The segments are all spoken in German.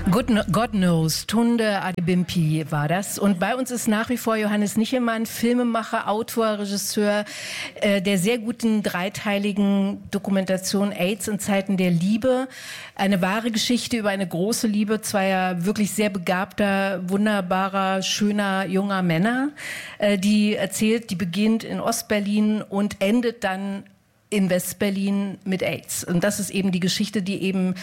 God Knows, Tunde Adebimpe war das. Und bei uns ist nach wie vor Johannes Nichelmann, Filmemacher, Autor, Regisseur der sehr guten dreiteiligen Dokumentation AIDS in Zeiten der Liebe. Eine wahre Geschichte über eine große Liebe zweier wirklich sehr begabter, wunderbarer, schöner, junger Männer, die beginnt in Ostberlin und endet dann in Westberlin mit AIDS. Und das ist eben die Geschichte, die eben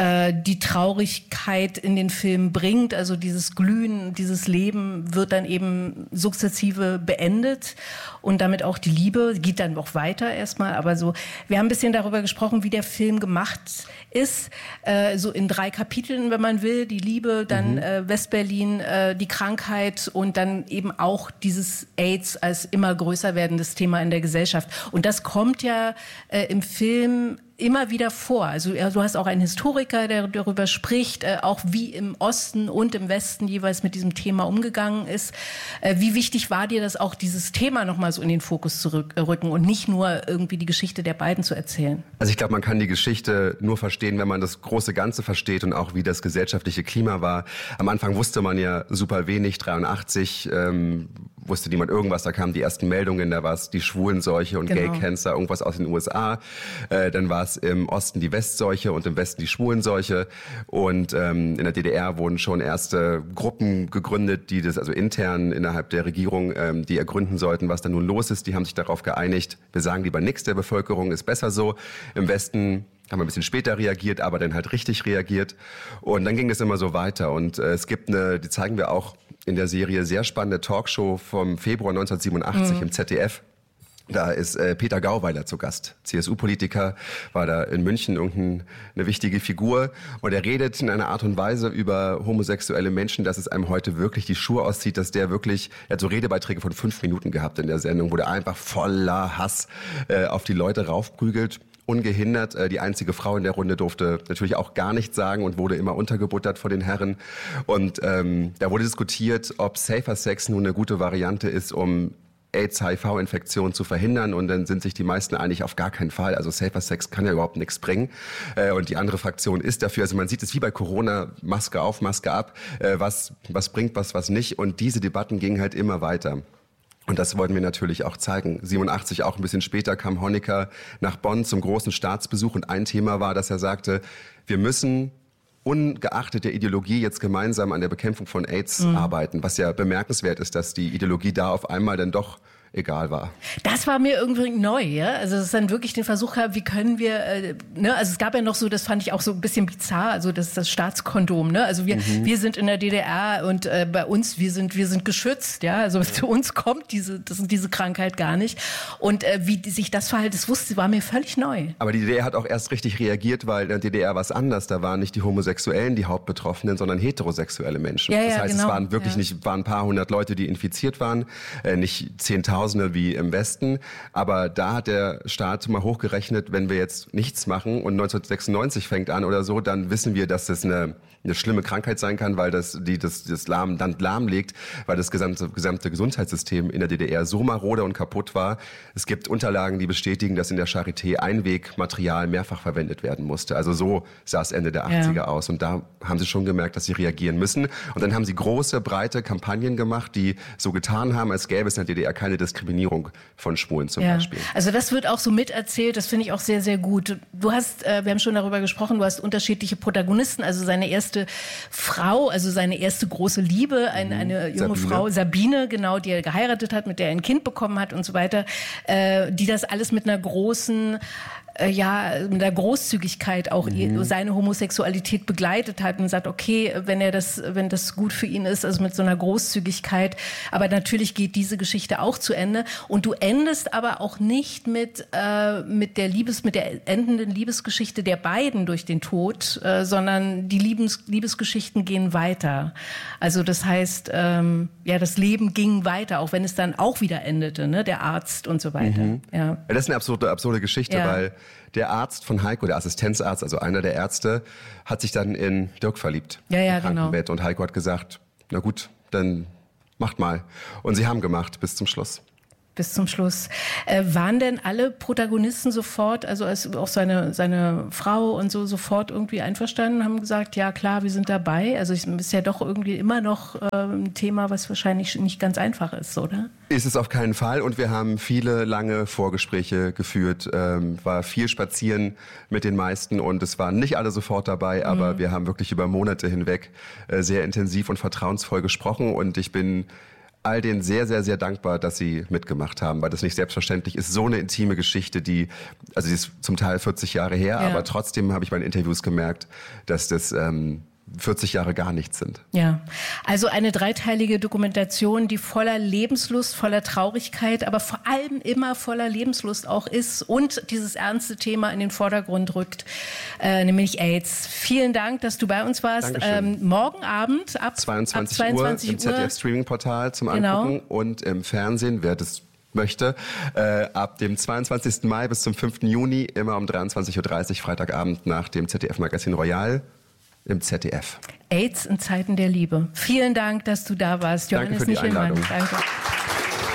die Traurigkeit in den Film bringt. Also dieses Glühen, dieses Leben wird dann eben sukzessive beendet und damit auch die Liebe geht dann auch weiter erstmal. Aber so, wir haben ein bisschen darüber gesprochen, wie der Film gemacht ist. So in 3 Kapiteln, wenn man will. Die Liebe, dann Westberlin, die Krankheit und dann eben auch dieses AIDS als immer größer werdendes Thema in der Gesellschaft. Und das kommt ja im Film immer wieder vor. Also du hast auch einen Historiker, der darüber spricht, auch wie im Osten und im Westen jeweils mit diesem Thema umgegangen ist. Wie wichtig war dir das auch, dieses Thema nochmal so in den Fokus zu rücken und nicht nur irgendwie die Geschichte der beiden zu erzählen? Also ich glaube, man kann die Geschichte nur verstehen, wenn man das große Ganze versteht und auch wie das gesellschaftliche Klima war. Am Anfang wusste man ja super wenig, 83 wusste niemand irgendwas, da kamen die ersten Meldungen, da war es die Schwulenseuche und Gay Cancer, irgendwas aus den USA. Dann war es im Osten die Westseuche und im Westen die Schwulenseuche. Und in der DDR wurden schon erste Gruppen gegründet, die das also intern innerhalb der Regierung, die ergründen sollten, was da nun los ist. Die haben sich darauf geeinigt, wir sagen lieber nichts der Bevölkerung, ist besser so. Im Westen haben wir ein bisschen später reagiert, aber dann halt richtig reagiert. Und dann ging es immer so weiter. Und es gibt die zeigen wir auch in der Serie, sehr spannende Talkshow vom Februar 1987 im ZDF. Da ist Peter Gauweiler zu Gast, CSU-Politiker, war da in München irgendeine wichtige Figur. Und er redet in einer Art und Weise über homosexuelle Menschen, dass es einem heute wirklich die Schuhe auszieht, dass der wirklich, er hat so Redebeiträge von 5 Minuten gehabt in der Sendung, wo der einfach voller Hass auf die Leute raufprügelt. Ungehindert. Die einzige Frau in der Runde durfte natürlich auch gar nichts sagen und wurde immer untergebuttert von den Herren. Und da wurde diskutiert, ob Safer Sex nun eine gute Variante ist, um AIDS-HIV-Infektion zu verhindern. Und dann sind sich die meisten einig, auf gar keinen Fall. Also Safer Sex kann ja überhaupt nichts bringen. Und die andere Fraktion ist dafür. Also man sieht es wie bei Corona, Maske auf, Maske ab. Was bringt was nicht. Und diese Debatten gingen halt immer weiter. Und das wollten wir natürlich auch zeigen. 87, auch ein bisschen später, kam Honecker nach Bonn zum großen Staatsbesuch. Und ein Thema war, dass er sagte, wir müssen ungeachtet der Ideologie jetzt gemeinsam an der Bekämpfung von AIDS arbeiten. Was ja bemerkenswert ist, dass die Ideologie da auf einmal dann doch egal war. Das war mir irgendwie neu, ja. Also dass es dann wirklich den Versuch gab, wie können wir, also es gab ja noch so, das fand ich auch so ein bisschen bizarr, also das Staatskondom, ne? Also wir sind in der DDR und bei uns, wir sind geschützt, ja. Also zu uns kommt diese Krankheit gar nicht. Und wie sich das verhält, das war mir völlig neu. Aber die DDR hat auch erst richtig reagiert, weil in der DDR war es anders. Da waren nicht die Homosexuellen die Hauptbetroffenen, sondern heterosexuelle Menschen. Ja, das heißt, genau. Es waren wirklich waren ein paar hundert Leute, die infiziert waren, nicht 10.000 wie im Westen. Aber da hat der Staat mal hochgerechnet, wenn wir jetzt nichts machen und 1996 fängt an oder so, dann wissen wir, dass das eine schlimme Krankheit sein kann, weil das lahmlegt, weil das gesamte Gesundheitssystem in der DDR so marode und kaputt war. Es gibt Unterlagen, die bestätigen, dass in der Charité Einwegmaterial mehrfach verwendet werden musste. Also so sah es Ende der 80er aus. Und da haben sie schon gemerkt, dass sie reagieren müssen. Und dann haben sie große, breite Kampagnen gemacht, die so getan haben, als gäbe es in der DDR keine Diskriminierung von Schwulen zum Beispiel. Also das wird auch so miterzählt, das finde ich auch sehr, sehr gut. Du hast, wir haben schon darüber gesprochen, du hast unterschiedliche Protagonisten, also seine erste Frau, also seine erste große Liebe, eine junge Frau, Sabine, genau, die er geheiratet hat, mit der er ein Kind bekommen hat und so weiter, die das alles mit einer großen mit der Großzügigkeit auch seine Homosexualität begleitet hat und sagt, okay, wenn das gut für ihn ist, also mit so einer Großzügigkeit. Aber natürlich geht diese Geschichte auch zu Ende. Und du endest aber auch nicht mit der endenden Liebesgeschichte der beiden durch den Tod, sondern die Liebesgeschichten gehen weiter. Also das heißt, das Leben ging weiter, auch wenn es dann auch wieder endete, ne? Der Arzt und so weiter. Ja, das ist eine absurde Geschichte, weil der Arzt von Heiko, der Assistenzarzt, also einer der Ärzte, hat sich dann in Dirk verliebt. Im Krankenbett. Und Heiko hat gesagt, na gut, dann macht mal. Und sie haben gemacht bis zum Schluss. bis zum Schluss. Waren denn alle Protagonisten sofort, also auch seine Frau und so, sofort irgendwie einverstanden, haben gesagt, ja klar, wir sind dabei? Also es ist ja doch irgendwie immer noch ein Thema, was wahrscheinlich nicht ganz einfach ist, oder? Ist es auf keinen Fall, und wir haben viele lange Vorgespräche geführt, war viel spazieren mit den meisten, und es waren nicht alle sofort dabei, aber wir haben wirklich über Monate hinweg sehr intensiv und vertrauensvoll gesprochen, und ich bin all denen sehr, sehr, sehr dankbar, dass sie mitgemacht haben, weil das nicht selbstverständlich ist. So eine intime Geschichte, die ist zum Teil 40 Jahre her, aber trotzdem habe ich bei den Interviews gemerkt, dass das 40 Jahre gar nichts sind. Ja, also eine dreiteilige Dokumentation, die voller Lebenslust, voller Traurigkeit, aber vor allem immer voller Lebenslust auch ist und dieses ernste Thema in den Vordergrund rückt, nämlich AIDS. Vielen Dank, dass du bei uns warst. Morgen Abend ab 22 Uhr im ZDF-Streaming-Portal zum Angucken und im Fernsehen, wer das möchte, ab dem 22. Mai bis zum 5. Juni, immer um 23.30 Uhr, Freitagabend nach dem ZDF-Magazin Royal im ZDF. AIDS in Zeiten der Liebe. Vielen Dank, dass du da warst, Johannes Nichelmann. Danke für die Einladung. Danke.